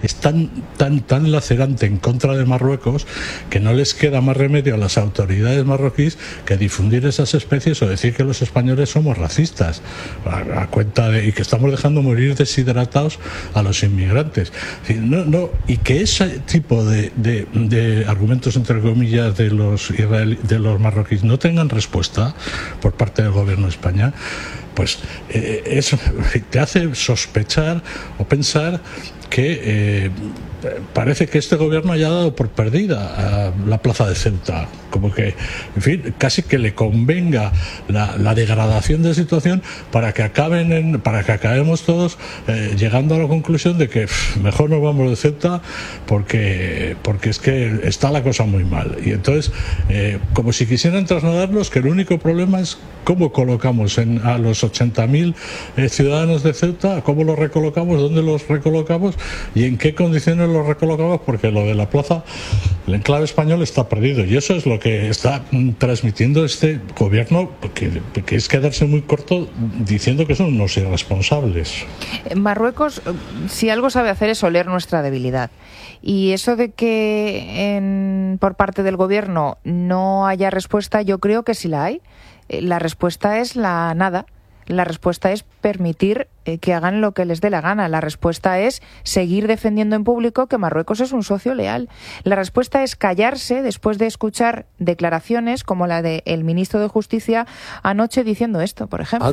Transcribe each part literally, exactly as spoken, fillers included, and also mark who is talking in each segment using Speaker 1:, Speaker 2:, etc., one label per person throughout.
Speaker 1: es tan, tan, tan lacerante en contra de Marruecos que no les queda más remedio a las autoridades marroquíes que difundir esas especies o decir que los españoles somos racistas a, a cuenta de, y que estamos dejando morir deshidratados a los inmigrantes. No, no, y que ese tipo de, de, de argumentos, entre comillas, de los israelí, de los marroquíes no tengan respuesta por parte del gobierno de España, pues eh, eso te hace sospechar o pensar que eh, parece que este gobierno haya dado por perdida a la plaza de Ceuta, como que, en fin, casi que le convenga la, la degradación de la situación para que acaben en, para que acabemos todos eh, llegando a la conclusión de que pff, mejor nos vamos de Ceuta porque porque es que está la cosa muy mal. Y entonces, eh, como si quisieran trasladarnos que el único problema es cómo colocamos en, a los ochenta mil eh, ciudadanos de Ceuta, cómo los recolocamos, dónde los recolocamos y en qué condiciones los recolocamos, porque lo de la plaza, el enclave español está perdido, y eso es lo que está mm, transmitiendo este gobierno, que, que es quedarse muy corto diciendo que son unos irresponsables.
Speaker 2: Marruecos, si algo sabe hacer, es oler nuestra debilidad. Y eso de que en, por parte del gobierno no haya respuesta, yo creo que sí la hay. La respuesta es la nada. La respuesta es permitir eh, que hagan lo que les dé la gana. La respuesta es seguir defendiendo en público que Marruecos es un socio leal. La respuesta es callarse después de escuchar declaraciones como la del ministro de Justicia anoche diciendo esto, por ejemplo.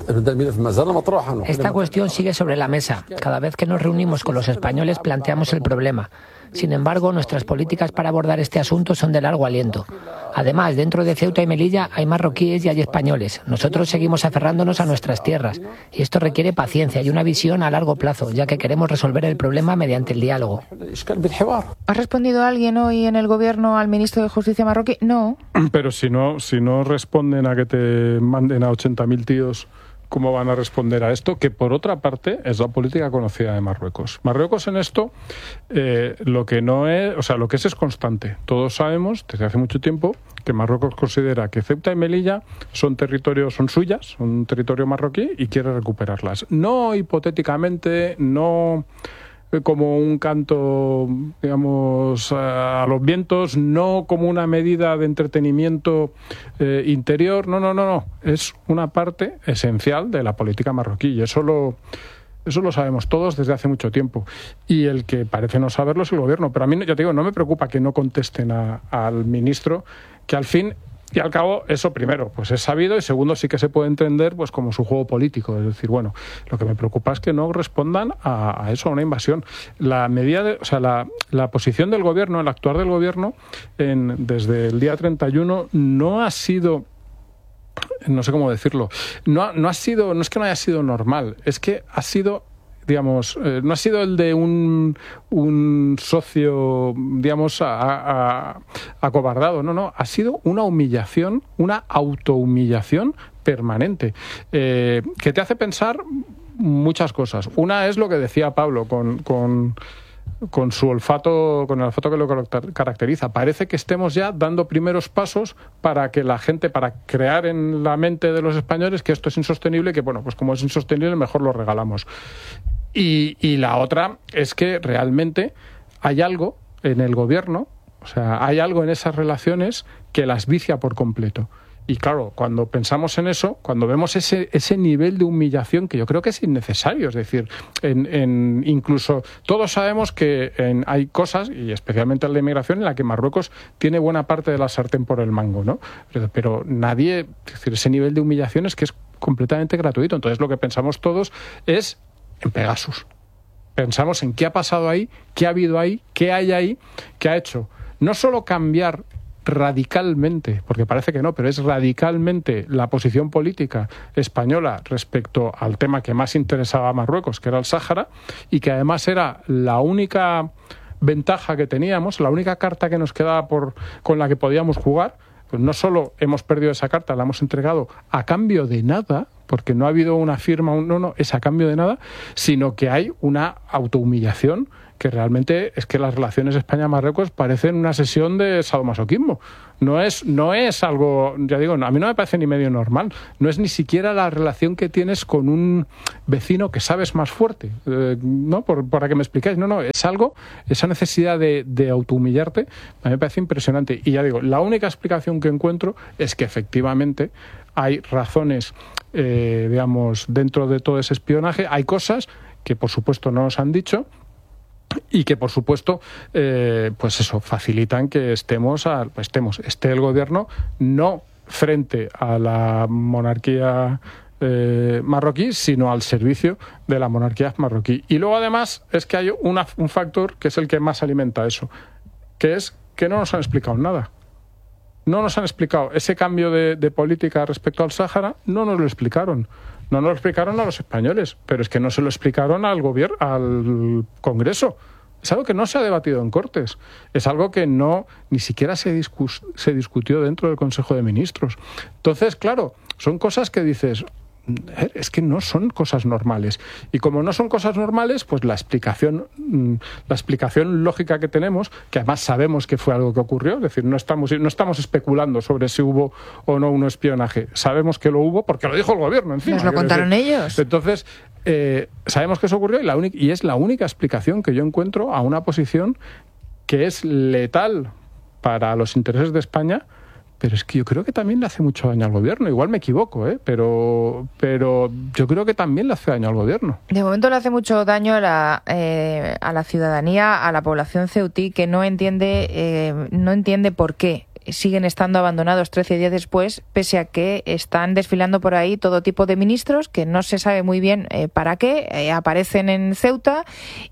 Speaker 3: Esta cuestión sigue sobre la mesa. Cada vez que nos reunimos con los españoles planteamos el problema. Sin embargo, nuestras políticas para abordar este asunto son de largo aliento. Además, dentro de Ceuta y Melilla hay marroquíes y hay españoles. Nosotros seguimos aferrándonos a nuestras tierras. Y esto requiere paciencia y una visión a largo plazo, ya que queremos resolver el problema mediante el diálogo.
Speaker 2: ¿Ha respondido alguien hoy en el gobierno al ministro de Justicia marroquí? No.
Speaker 4: Pero si no, si no responden a que te manden a ochenta mil tíos, ¿cómo van a responder a esto? Que por otra parte es la política conocida de Marruecos. Marruecos en esto eh, lo que no es, o sea, lo que es es constante. Todos sabemos desde hace mucho tiempo que Marruecos considera que Ceuta y Melilla son territorios, son suyas, son un territorio marroquí y quiere recuperarlas. No hipotéticamente, no como un canto, digamos, a los vientos, no como una medida de entretenimiento eh, interior, no, no, no, no, es una parte esencial de la política marroquí y eso lo, eso lo sabemos todos desde hace mucho tiempo y el que parece no saberlo es el gobierno, pero a mí, ya te digo, no me preocupa que no contesten a, al ministro, que al fin y al cabo, eso primero, pues es sabido y segundo sí que se puede entender pues como su juego político. Es decir, bueno, lo que me preocupa es que no respondan a, a eso, a una invasión. La medida de, o sea, la, la posición del gobierno, el actuar del gobierno en, desde el día treinta y uno no ha sido, no sé cómo decirlo, no, no ha sido, no es que no haya sido normal, es que ha sido, digamos, eh, no ha sido el de un, un socio, digamos, a, a, acobardado, no, no, ha sido una humillación, una autohumillación permanente, eh, que te hace pensar muchas cosas. Una es lo que decía Pablo con, con, con su olfato, con el olfato que lo caracteriza. Parece que estemos ya dando primeros pasos para que la gente, para crear en la mente de los españoles que esto es insostenible, que bueno, pues como es insostenible, mejor lo regalamos. Y, y la otra es que realmente hay algo en el gobierno, o sea, hay algo en esas relaciones que las vicia por completo. Y claro, cuando pensamos en eso, cuando vemos ese, ese nivel de humillación que yo creo que es innecesario, es decir, en, en incluso todos sabemos que en, hay cosas, y especialmente en la inmigración, en la que Marruecos tiene buena parte de la sartén por el mango, ¿no? Pero, pero nadie, es decir, ese nivel de humillación es que es completamente gratuito. Entonces lo que pensamos todos es en Pegasus. Pensamos en qué ha pasado ahí, qué ha habido ahí, qué hay ahí, qué ha hecho no solo cambiar radicalmente, porque parece que no, pero es radicalmente la posición política española respecto al tema que más interesaba a Marruecos, que era el Sáhara, y que además era la única ventaja que teníamos, la única carta que nos quedaba por, con la que podíamos jugar. Pues no solo hemos perdido esa carta, la hemos entregado a cambio de nada, porque no ha habido una firma, un, no, no, es a cambio de nada, sino que hay una autohumillación que realmente es que las relaciones España-Marruecos parecen una sesión de sadomasoquismo. No es, no es algo, ya digo, a mí no me parece ni medio normal. No es ni siquiera la relación que tienes con un vecino que sabes más fuerte, eh, ¿no? Por, para que me explicáis. No, no, es algo, esa necesidad de, de autohumillarte, a mí me parece impresionante. Y ya digo, la única explicación que encuentro es que efectivamente hay razones, eh, digamos, dentro de todo ese espionaje, hay cosas que por supuesto no nos han dicho, y que por supuesto eh, pues eso facilitan que estemos a, pues estemos esté el gobierno no frente a la monarquía eh, marroquí, sino al servicio de la monarquía marroquí. Y luego además es que hay una, un factor que es el que más alimenta eso, que es que no nos han explicado nada. No nos han explicado ese cambio de, de política respecto al Sáhara, no nos lo explicaron. No nos lo explicaron a los españoles, pero es que no se lo explicaron al gobierno, al Congreso. Es algo que no se ha debatido en Cortes. Es algo que no ni siquiera se, discus, se discutió dentro del Consejo de Ministros. Entonces, claro, son cosas que dices, es que no son cosas normales. Y como no son cosas normales, pues la explicación, la explicación lógica que tenemos, que además sabemos que fue algo que ocurrió, es decir, no estamos, no estamos especulando sobre si hubo o no un espionaje. Sabemos que lo hubo porque lo dijo el gobierno encima.
Speaker 2: Nos lo contaron
Speaker 4: decir.
Speaker 2: ellos.
Speaker 4: Entonces, eh, sabemos que eso ocurrió y, la única, y es la única explicación que yo encuentro a una posición que es letal para los intereses de España. Pero es que yo creo que también le hace mucho daño al gobierno. Igual me equivoco, ¿eh? pero, pero yo creo que también le hace daño al gobierno.
Speaker 2: De momento le hace mucho daño a la, eh, a la ciudadanía, a la población ceutí, que no entiende, eh, no entiende por qué siguen estando abandonados trece días después, pese a que están desfilando por ahí todo tipo de ministros que no se sabe muy bien eh, para qué, eh, aparecen en Ceuta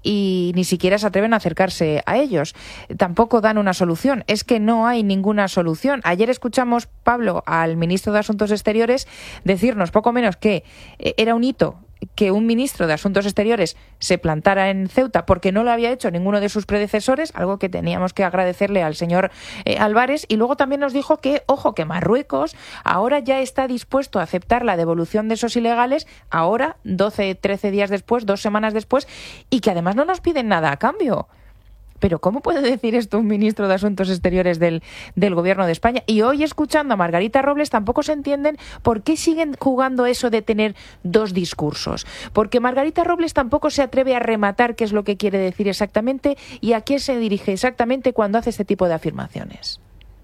Speaker 2: y ni siquiera se atreven a acercarse a ellos. Tampoco dan una solución, es que no hay ninguna solución. Ayer escuchamos, Pablo, al ministro de Asuntos Exteriores decirnos poco menos que eh, era un hito que un ministro de Asuntos Exteriores se plantara en Ceuta porque no lo había hecho ninguno de sus predecesores, algo que teníamos que agradecerle al señor eh, Álvarez, y luego también nos dijo que, ojo, que Marruecos ahora ya está dispuesto a aceptar la devolución de esos ilegales, ahora, doce, trece días después, dos semanas después, y que además no nos piden nada a cambio. Pero ¿cómo puede decir esto un ministro de Asuntos Exteriores del, del Gobierno de España? Y hoy, escuchando a Margarita Robles, tampoco se entienden por qué siguen jugando eso de tener dos discursos. Porque Margarita Robles tampoco se atreve a rematar qué es lo que quiere decir exactamente y a quién se dirige exactamente cuando hace este tipo de afirmaciones.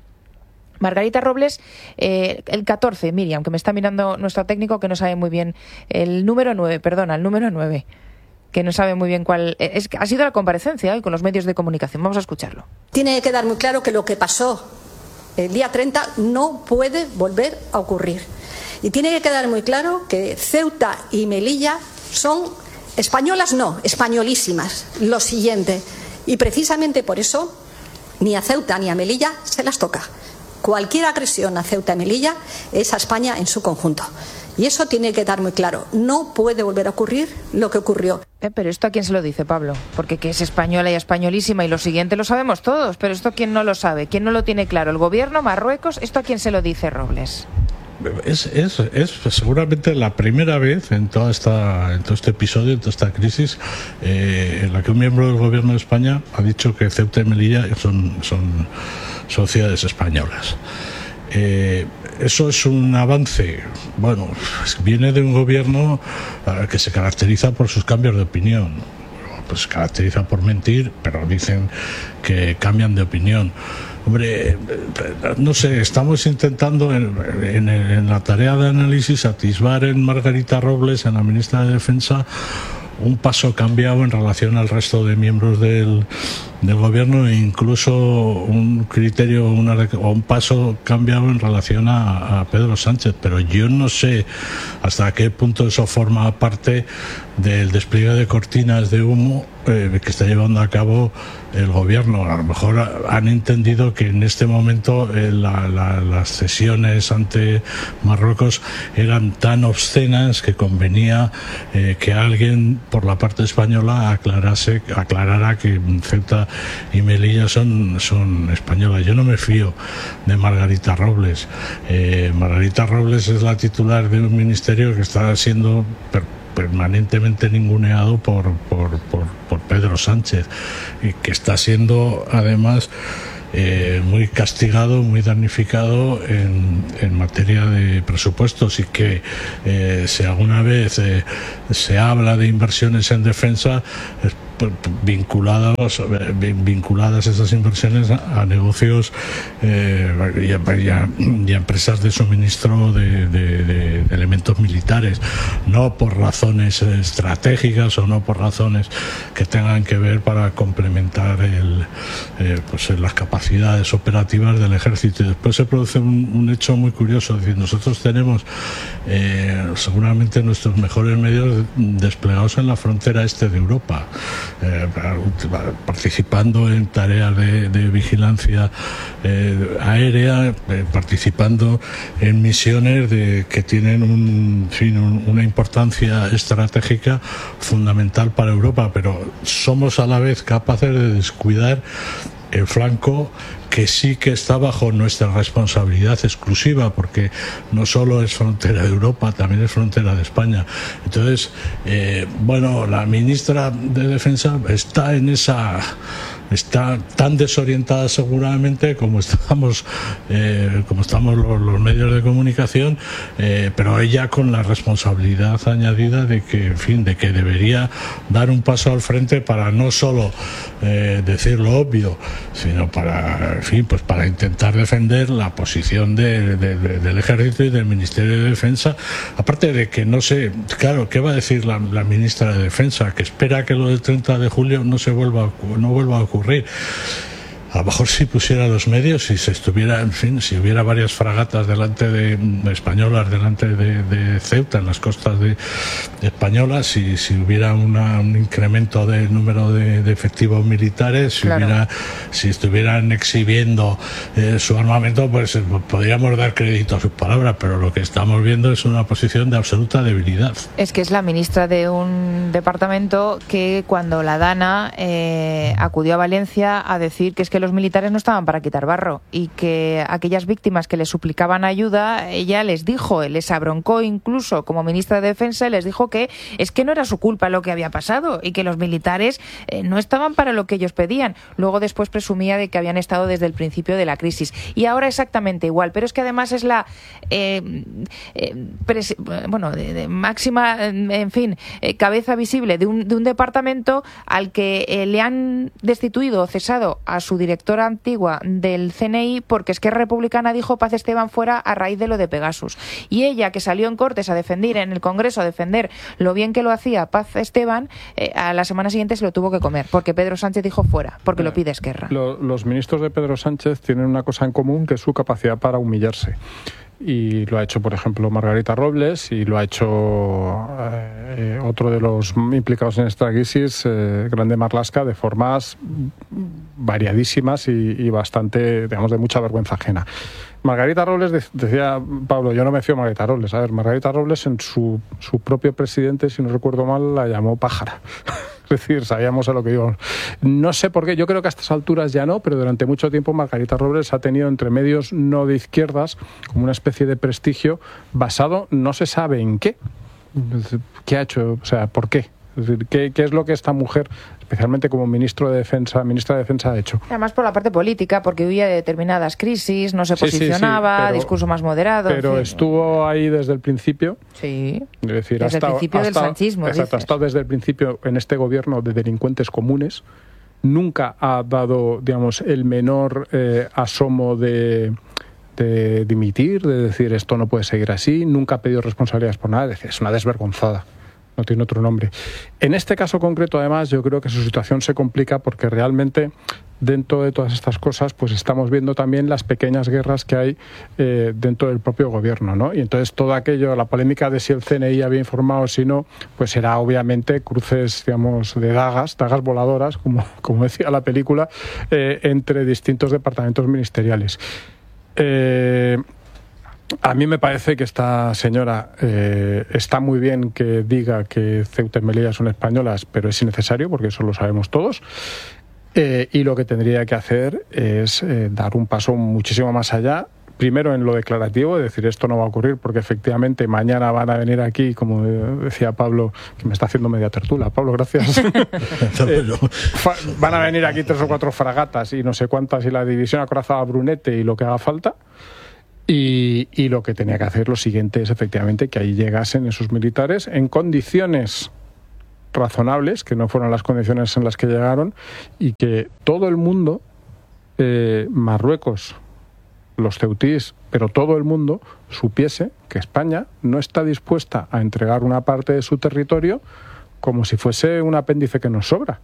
Speaker 2: Margarita Robles, eh, el catorce, Miriam, que me está mirando nuestro técnico que no sabe muy bien, el número nueve, perdona, el número nueve. Que no sabe muy bien cuál es. Ha sido la comparecencia hoy con los medios de comunicación. Vamos a escucharlo.
Speaker 5: Tiene que quedar muy claro que lo que pasó el día treinta no puede volver a ocurrir. Y tiene que quedar muy claro que Ceuta y Melilla son españolas, no, españolísimas. Lo siguiente. Y precisamente por eso ni a Ceuta ni a Melilla se las toca. Cualquier agresión a Ceuta y Melilla es a España en su conjunto. Y eso tiene que quedar muy claro. No puede volver a ocurrir lo que ocurrió.
Speaker 2: Eh, pero ¿esto a quién se lo dice, Pablo? Porque que es española y españolísima y lo siguiente lo sabemos todos. Pero ¿esto quién no lo sabe? ¿Quién no lo tiene claro? ¿El gobierno? ¿Marruecos? ¿Esto a quién se lo dice Robles?
Speaker 1: Es, es, es seguramente la primera vez en toda esta, en todo este episodio, en toda esta crisis, eh, en la que un miembro del gobierno de España ha dicho que Ceuta y Melilla son, son, son ciudades españolas. Eh, eso es un avance. Bueno, viene de un gobierno uh, que se caracteriza por sus cambios de opinión. Pues se caracteriza por mentir, pero dicen que cambian de opinión. Hombre, no sé, estamos intentando en, en, en la tarea de análisis atisbar en Margarita Robles, en la ministra de Defensa, un paso cambiado en relación al resto de miembros del, del gobierno e incluso un criterio una, o un paso cambiado en relación a, a Pedro Sánchez, pero yo no sé hasta qué punto eso forma parte del despliegue de cortinas de humo eh, que está llevando a cabo el gobierno. A lo mejor han entendido que en este momento eh, la, la, las cesiones ante Marruecos eran tan obscenas que convenía eh, que alguien por la parte española aclarase, aclarara que Ceuta Ceuta y Melilla son, son españolas. Yo no me fío de Margarita Robles. Eh, Margarita Robles es la titular de un ministerio que está siendo per permanentemente ninguneado por, por, por, por Pedro Sánchez, y que está siendo además Eh, muy castigado, muy damnificado en, en materia de presupuestos, y que eh, si alguna vez eh, se habla de inversiones en defensa, es vinculadas vinculadas esas inversiones a, a negocios eh, y, a, y, a, y a empresas de suministro de, de, de, de elementos militares, no por razones estratégicas o no por razones que tengan que ver para complementar el, eh, pues las capacidades operativas del ejército. Y después se produce un, un hecho muy curioso, es decir, nosotros tenemos eh, seguramente nuestros mejores medios desplegados en la frontera este de Europa, Eh, participando en tareas de, de vigilancia eh, aérea, eh, participando en misiones de, que tienen un, en fin, un, una importancia estratégica fundamental para Europa, pero somos a la vez capaces de descuidar el flanco que sí que está bajo nuestra responsabilidad exclusiva, porque no solo es frontera de Europa, también es frontera de España. Entonces, eh, bueno, la ministra de Defensa está en esa... está tan desorientada seguramente como estamos eh, como estamos los, los medios de comunicación, eh, pero ella con la responsabilidad añadida de que, en fin, de que debería dar un paso al frente para no solo eh, decir lo obvio, sino para, en fin, pues para intentar defender la posición de, de, de, del Ejército y del Ministerio de Defensa. Aparte de que no sé, claro, ¿qué va a decir la, la ministra de Defensa? Que espera que lo del treinta de julio no se vuelva no vuelva a ocurrir. A lo mejor si pusiera los medios, si se estuviera, en fin, si hubiera varias fragatas delante de, de españolas delante de, de Ceuta, en las costas de, de españolas, si, si hubiera una, un incremento del número de, de efectivos militares, si
Speaker 2: claro.
Speaker 1: hubiera, si estuvieran exhibiendo eh, su armamento, pues eh, podríamos dar crédito a sus palabras, pero lo que estamos viendo es una posición de absoluta debilidad.
Speaker 2: Es que es la ministra de un departamento que cuando la Dana eh, acudió a Valencia a decir que es que los militares no estaban para quitar barro y que aquellas víctimas que le suplicaban ayuda, ella les dijo, les abroncó incluso como ministra de Defensa, y les dijo que es que no era su culpa lo que había pasado y que los militares eh, no estaban para lo que ellos pedían. Luego después presumía de que habían estado desde el principio de la crisis. Y ahora exactamente igual, pero es que además es la eh, eh, pres- bueno, de, de máxima, en fin, eh, cabeza visible de un, de un departamento al que eh, le han destituido o cesado a su directora antigua del C N I porque Esquerra Republicana dijo Paz Esteban fuera a raíz de lo de Pegasus. Y ella, que salió en Cortes a defender, en el Congreso a defender lo bien que lo hacía Paz Esteban, eh, a la semana siguiente se lo tuvo que comer porque Pedro Sánchez dijo fuera, porque lo pide Esquerra.
Speaker 4: Lo, los ministros de Pedro Sánchez tienen una cosa en común, que es su capacidad para humillarse. Y lo ha hecho, por ejemplo, Margarita Robles, y lo ha hecho eh, otro de los implicados en esta crisis, eh, Grande Marlaska, de formas variadísimas y, y bastante, digamos, de mucha vergüenza ajena. Margarita Robles, de, decía Pablo, yo no me fío de Margarita Robles. A ver, Margarita Robles, en su, su propio presidente, si no recuerdo mal, la llamó pájara. Es decir, sabíamos a lo que íbamos. No sé por qué, yo creo que a estas alturas ya no, pero durante mucho tiempo Margarita Robles ha tenido entre medios no de izquierdas como una especie de prestigio basado no se sabe en qué. ¿Qué ha hecho? O sea, ¿por qué? Es decir, ¿qué, qué es lo que esta mujer, especialmente como ministro de Defensa, ministra de Defensa, ha hecho?
Speaker 2: Además por la parte política, porque huía de determinadas crisis, no se
Speaker 4: sí,
Speaker 2: posicionaba,
Speaker 4: sí, sí, pero,
Speaker 2: discurso más moderado.
Speaker 4: Pero
Speaker 2: en fin.
Speaker 4: Estuvo ahí desde el principio.
Speaker 2: Sí,
Speaker 4: es decir,
Speaker 2: desde
Speaker 4: ha estado,
Speaker 2: el principio
Speaker 4: ha
Speaker 2: del
Speaker 4: estado,
Speaker 2: sanchismo.
Speaker 4: Exacto, ha estado desde el principio en este gobierno de delincuentes comunes. Nunca ha dado, digamos, el menor eh, asomo de... de dimitir, de decir esto no puede seguir así, nunca ha pedido responsabilidades por nada, es decir, es una desvergonzada, no tiene otro nombre. En este caso concreto, además, yo creo que su situación se complica porque realmente dentro de todas estas cosas pues estamos viendo también las pequeñas guerras que hay eh, dentro del propio gobierno, ¿no? Y entonces todo aquello, la polémica de si el C N I había informado o si no, pues será obviamente cruces, digamos, de dagas, dagas voladoras, como, como decía la película, eh, entre distintos departamentos ministeriales. Eh, a mí me parece que esta señora eh, está muy bien que diga que Ceuta y Melilla son españolas, pero es innecesario porque eso lo sabemos todos. Eh, y lo que tendría que hacer es eh, dar un paso muchísimo más allá. Primero en lo declarativo, es decir, esto no va a ocurrir porque efectivamente mañana van a venir aquí, como decía Pablo, que me está haciendo media tertulia. Pablo, gracias. eh, van a venir aquí tres o cuatro fragatas y no sé cuántas y la división acorazada Brunete y lo que haga falta. Y, y lo que tenía que hacer lo siguiente es efectivamente que ahí llegasen esos militares en condiciones razonables, que no fueron las condiciones en las que llegaron, y que todo el mundo, eh, Marruecos, los ceutíes, pero todo el mundo supiese que España no está dispuesta a entregar una parte de su territorio como si fuese un apéndice que nos sobra.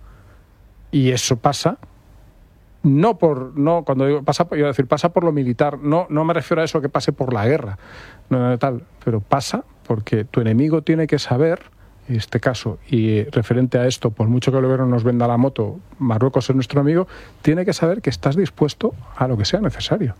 Speaker 4: Y eso pasa no por no cuando digo pasa por, iba a decir pasa por lo militar, no no me refiero a eso que pase por la guerra, no, no tal, pero pasa porque tu enemigo tiene que saber, en este caso, y referente a esto, por mucho que el gobierno nos venda la moto, Marruecos es nuestro amigo, tiene que saber que estás dispuesto a lo que sea necesario.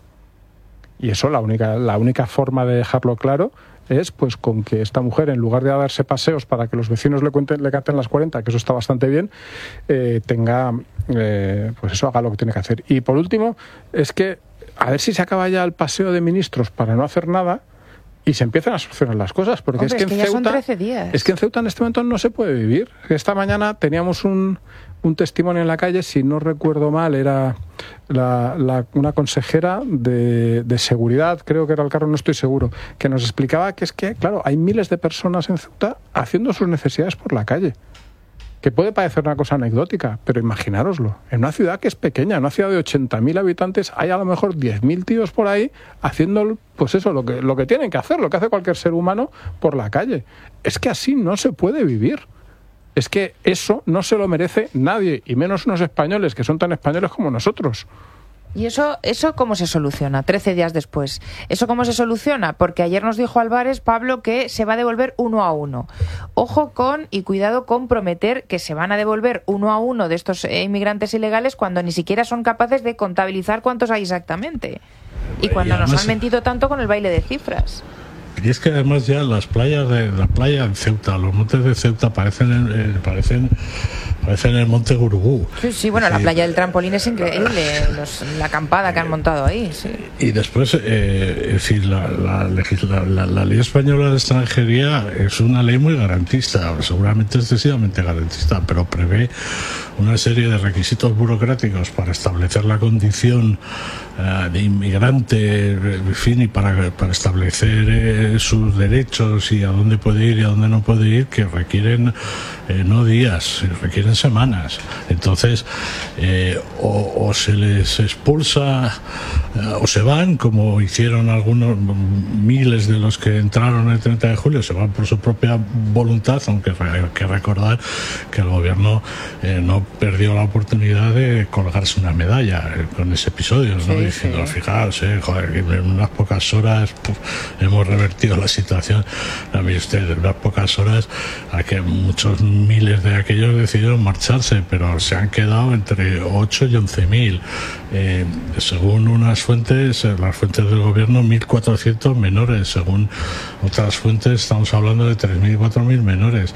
Speaker 4: Y eso la única, la única forma de dejarlo claro es pues con que esta mujer, en lugar de darse paseos para que los vecinos le cuenten, le canten las cuarenta, que eso está bastante bien, eh, tenga, eh, pues eso, haga lo que tiene que hacer. Y por último, es que a ver si se acaba ya el paseo de ministros para no hacer nada y se empiezan a solucionar las cosas, porque
Speaker 2: Hombre,
Speaker 4: es que,
Speaker 2: es que
Speaker 4: en
Speaker 2: ya
Speaker 4: Ceuta,
Speaker 2: son trece días.
Speaker 4: es que en Ceuta en este momento no se puede vivir. Esta mañana teníamos un, un testimonio en la calle, si no recuerdo mal, era la, la, una consejera de, de seguridad, creo que era el cargo, no estoy seguro, que nos explicaba que es que, claro, hay miles de personas en Ceuta haciendo sus necesidades por la calle. Que puede parecer una cosa anecdótica, pero imaginároslo. En una ciudad que es pequeña, en una ciudad de ochenta mil habitantes, hay a lo mejor diez mil tíos por ahí haciendo, pues eso, lo que, lo que tienen que hacer, lo que hace cualquier ser humano por la calle. Es que así no se puede vivir. Es que eso no se lo merece nadie, y menos unos españoles que son tan españoles como nosotros.
Speaker 2: ¿Y eso, eso cómo se soluciona trece días después? ¿Eso cómo se soluciona? Porque ayer nos dijo Álvarez, Pablo, que se va a devolver uno a uno. Ojo con y cuidado con prometer que se van a devolver uno a uno de estos eh, inmigrantes ilegales cuando ni siquiera son capaces de contabilizar cuántos hay exactamente. Y cuando y además, nos han mentido tanto con el baile de cifras.
Speaker 1: Y es que además ya las playas de la playa de Ceuta, los montes de Ceuta parecen eh, parecen parecen el monte Gurugú.
Speaker 2: Sí, sí, bueno, sí. La playa del trampolín es increíble, los, la acampada que han montado ahí, sí.
Speaker 1: Y después, eh, es decir, la, la, la, la, la ley española de extranjería es una ley muy garantista, seguramente excesivamente garantista, pero prevé una serie de requisitos burocráticos para establecer la condición uh, de inmigrante, en fin, y para, para establecer eh, sus derechos y a dónde puede ir y a dónde no puede ir, que requieren eh, no días, requieren semanas. Entonces, eh, o, o se les expulsa eh, o se van, como hicieron algunos miles de los que entraron el treinta de julio, se van por su propia voluntad, aunque hay que recordar que el gobierno eh, no perdió la oportunidad de colgarse una medalla eh, con ese episodio, ¿no? Sí, diciendo, sí. Fijaos, eh, joder, en unas pocas horas puf, hemos revertido la situación. A mí usted, en unas pocas horas, a que muchos miles de aquellos decidieron marcharse, pero se han quedado entre ocho y once mil. Eh, según unas fuentes, las fuentes del gobierno, mil cuatrocientos menores. Según otras fuentes, estamos hablando de tres mil, cuatro mil menores.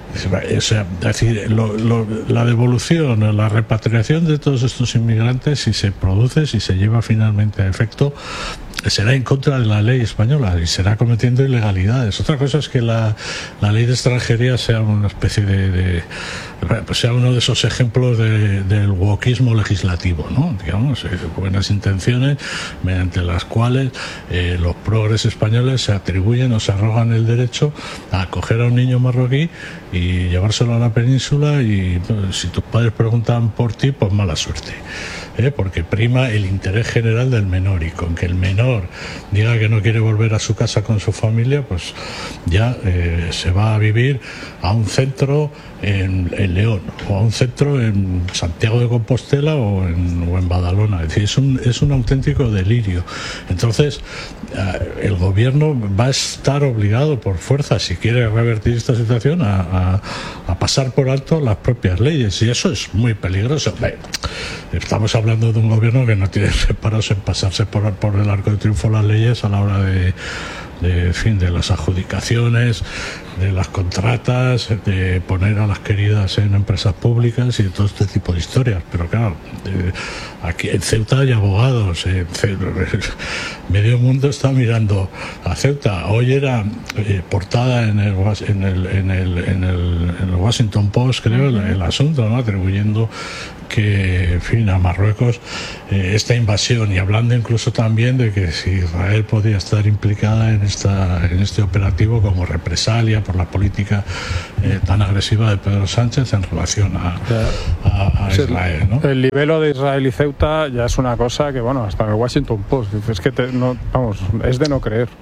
Speaker 1: O sea, es decir, lo, lo, la devolución, la repatriación de todos estos inmigrantes, si se produce, si se lleva finalmente a efecto, será en contra de la ley española y será cometiendo ilegalidades. Otra cosa es que la, la ley de extranjería sea una especie de, de pues sea uno de esos ejemplos de, del wokismo legislativo, ¿no? Digamos, eh, buenas intenciones mediante las cuales eh, los progres españoles se atribuyen o se arrogan el derecho a acoger a un niño marroquí y llevárselo a la península y pues, si tus padres preguntan por ti, pues mala suerte. ¿Eh? Porque prima el interés general del menor, y con que el menor diga que no quiere volver a su casa con su familia, pues ya eh, se va a vivir a un centro en, en León, o a un centro en Santiago de Compostela o en, o en Badalona. Es decir, es un, es un auténtico delirio. Entonces, eh, el gobierno va a estar obligado por fuerza, si quiere revertir esta situación, a, a, a pasar por alto las propias leyes, y eso es muy peligroso. estamos hablando de un gobierno que no tiene reparos en pasarse por, por el arco de triunfo las leyes a la hora de, de, en fin, de las adjudicaciones, de las contratas, de poner a las queridas en empresas públicas y de todo este tipo de historias. Pero claro, eh, aquí en Ceuta hay abogados, en Ceuta, medio mundo está mirando a Ceuta. Hoy era eh, portada en el, en, el, en, el, en, el, en el Washington Post, creo, el, el asunto, ¿no?, atribuyendo que, en fin, a Marruecos eh, esta invasión, y hablando incluso también de que si Israel podía estar implicada en esta en este operativo como represalia por la política eh, tan agresiva de Pedro Sánchez en relación a, a, a Israel, ¿no?
Speaker 4: El nivel de Israel y Ceuta ya es una cosa que, bueno, hasta en el Washington Post, es que te, no, vamos, es de no creer.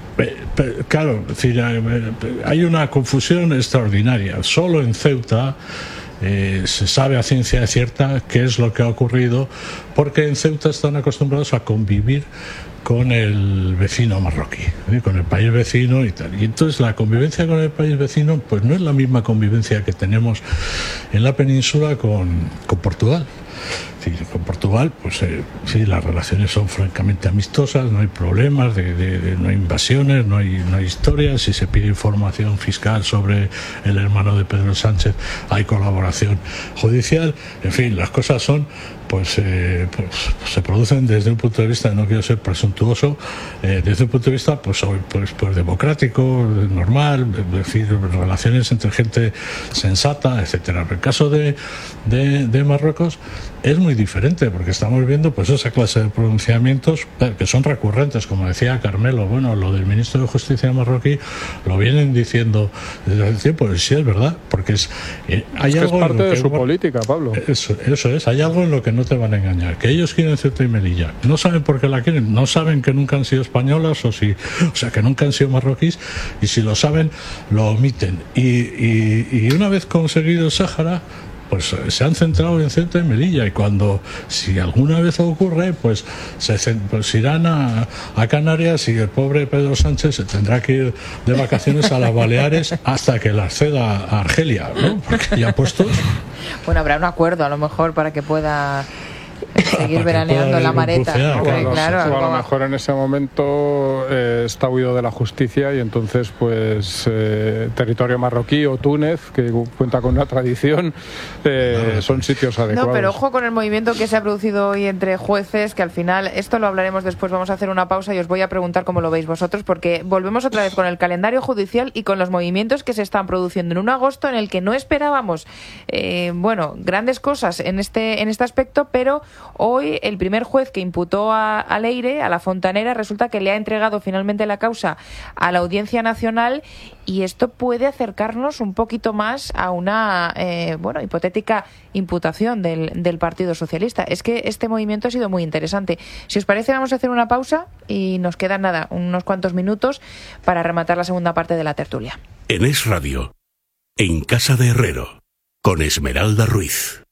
Speaker 1: Claro, hay una confusión extraordinaria. Solo en Ceuta Eh, se sabe a ciencia cierta qué es lo que ha ocurrido, porque en Ceuta están acostumbrados a convivir con el vecino marroquí, ¿eh? con el país vecino y tal. Y entonces la convivencia con el país vecino pues no es la misma convivencia que tenemos en la península con, con Portugal. Sí, con Portugal, pues eh, sí, las relaciones son francamente amistosas, no hay problemas, de, de, de, no hay invasiones, no hay, no hay historias. Si se pide información fiscal sobre el hermano de Pedro Sánchez, hay colaboración judicial. En fin, las cosas son, pues, eh, pues se producen desde un punto de vista, no quiero ser presuntuoso, eh, desde un punto de vista pues, pues, pues democrático, normal, es decir, relaciones entre gente sensata, etcétera. En el caso de, de, de Marruecos es muy diferente, porque estamos viendo pues esa clase de pronunciamientos que son recurrentes, como decía Carmelo. Bueno, lo del ministro de Justicia marroquí lo vienen diciendo desde hace tiempo, pues sí es verdad, porque es, eh, hay
Speaker 4: es,
Speaker 1: algo
Speaker 4: que es parte
Speaker 1: en lo
Speaker 4: de
Speaker 1: que,
Speaker 4: su política, Pablo.
Speaker 1: Eso, eso es, hay algo en lo que no te van a engañar, que ellos quieren Ceuta y Melilla, no saben por qué la quieren, no saben que nunca han sido españolas, o si, o sea, que nunca han sido marroquíes, y si lo saben, lo omiten. Y, y, y una vez conseguido el Sáhara, pues se han centrado en Ceuta y Melilla, y cuando, si alguna vez ocurre, pues se pues irán a, a Canarias, y el pobre Pedro Sánchez se tendrá que ir de vacaciones a las Baleares hasta que las ceda a Argelia, ¿no? Porque ya puestos.
Speaker 2: Bueno, habrá un acuerdo a lo mejor para que pueda seguir veraneando en la Mareta.
Speaker 4: Claro,
Speaker 2: claro, claro,
Speaker 4: a lo mejor en ese momento eh, está huido de la justicia, y entonces pues eh, territorio marroquí o Túnez, que cuenta con una tradición, eh, no, son sitios adecuados.
Speaker 2: No, pero ojo con el movimiento que se ha producido hoy entre jueces, que al final, esto lo hablaremos después, vamos a hacer una pausa y os voy a preguntar cómo lo veis vosotros, porque volvemos otra vez con el calendario judicial y con los movimientos que se están produciendo en un agosto en el que no esperábamos, eh, bueno, grandes cosas en este, en este aspecto, pero hoy el primer juez que imputó a, a Leire, a la fontanera, resulta que le ha entregado finalmente la causa a la Audiencia Nacional, y esto puede acercarnos un poquito más a una eh, bueno, hipotética imputación del, del Partido Socialista. Es que este movimiento ha sido muy interesante. Si os parece, vamos a hacer una pausa y nos quedan nada, unos cuantos minutos para rematar la segunda parte de la tertulia.
Speaker 6: En Es Radio, en Casa de Herrero, con Esmeralda Ruiz.